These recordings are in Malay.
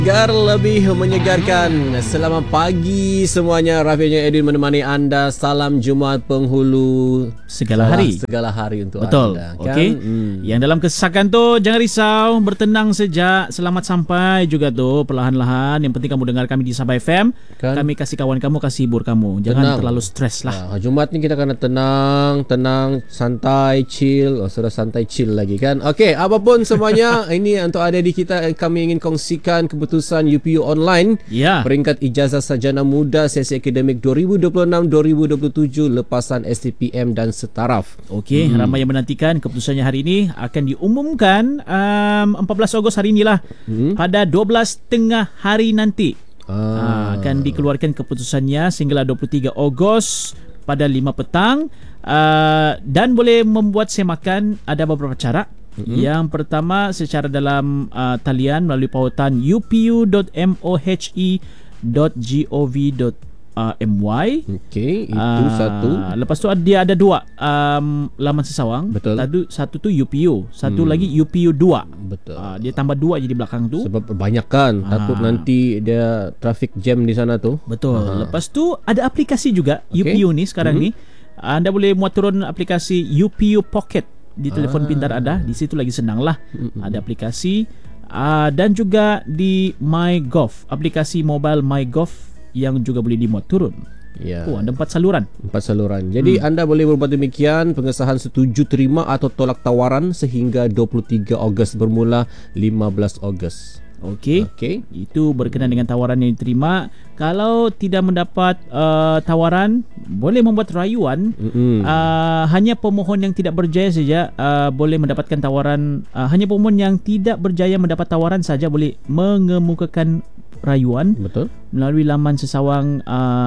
Segar lebih menyegarkan. Selamat pagi semuanya. Rafinya Edwin menemani anda. Salam Jumaat penghulu segala hari. Segala hari untuk betul. anda. Betul. Okey. Yang dalam kesesakan tu jangan risau, bertenang sejak. Selamat sampai juga tu perlahan-lahan. Yang penting kamu dengar kami di Sabah FM. Kan? Kami kasih kawan kamu, kasih hibur kamu. Jangan terlalu stres lah. Jumaat ni kita kena tenang, santai, chill. Sudah santai chill lagi kan. Okey, apapun semuanya. Ini untuk adik kita kami ingin kongsikan keputusan UPU Online peringkat ijazah sarjana muda sesi akademik 2026-2027 lepasan STPM dan setaraf. Okey, ramai yang menantikan keputusannya hari ini akan diumumkan 14 Ogos hari inilah. Pada 12 tengah hari nanti akan dikeluarkan keputusannya sehinggalah 23 Ogos pada 5 petang dan boleh membuat semakan ada beberapa cara. Yang pertama secara dalam talian melalui pautan upu.mohe.gov.my. Okey, itu satu. Lepas tu dia ada dua laman sesawang. Betul. Satu tu UPU, satu lagi UPU 2. Betul. Dia tambah 2 je di belakang tu. Sebab kebanyakan takut nanti dia traffic jam di sana tu. Betul. Lepas tu ada aplikasi juga UPU ni sekarang ni. Anda boleh muat turun aplikasi UPU Pocket di telefon pintar ada. Di situ lagi senang lah. Ada aplikasi dan juga di MyGov, aplikasi mobile MyGov yang juga boleh dimuat turun. Ya. Ada 4 saluran. 4 saluran. Jadi anda boleh berbuat demikian. Pengesahan setuju, terima atau tolak tawaran sehingga 23 Ogos bermula 15 Ogos. Okey. Itu berkenaan dengan tawaran yang diterima. Kalau tidak mendapat tawaran, boleh membuat rayuan. Hanya pemohon yang tidak berjaya saja boleh mendapatkan tawaran. Hanya pemohon yang tidak berjaya mendapat tawaran saja boleh mengemukakan rayuan. Betul. Melalui laman sesawang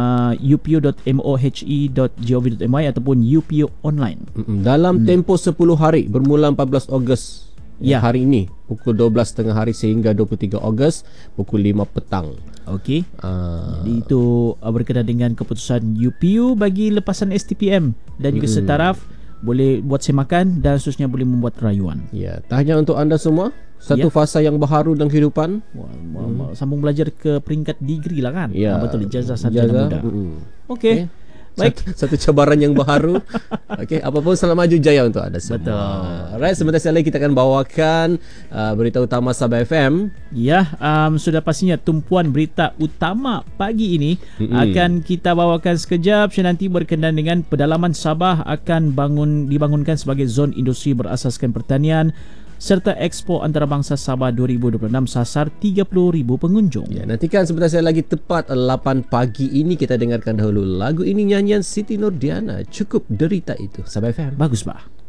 upu.mohe.gov.my ataupun UPU Online. Dalam tempoh 10 hari bermula 14 Ogos. Hari ini pukul 12 tengah hari sehingga 23 Ogos pukul 5 petang. Okey. Jadi itu berkenaan dengan keputusan UPU bagi lepasan STPM dan juga setaraf. Boleh buat semakan dan seterusnya boleh membuat rayuan. Ya, tak hanya untuk anda semua. Satu fasa yang baharu dalam kehidupan. Sambung belajar ke peringkat degree lah kan. Betul, ijazah sarjana muda. Okey. Baik, satu cabaran yang baru. Okey, apapun selamat maju jaya untuk anda semua. Betul. Alright, sebentar lagi kita akan bawakan berita utama Sabah FM. Ya, sudah pastinya tumpuan berita utama pagi ini akan kita bawakan sekejap. Nanti berkenaan dengan pedalaman Sabah akan dibangunkan sebagai zon industri berasaskan pertanian serta Expo Antarabangsa Sabah 2026 sasar 30,000 pengunjung. Ya, nantikan sebentar lagi tepat 8 pagi ini kita dengarkan dahulu lagu ini nyanyian Siti Nurdiana, Cukup Derita Itu. Sabah FM. Bagus, Bah.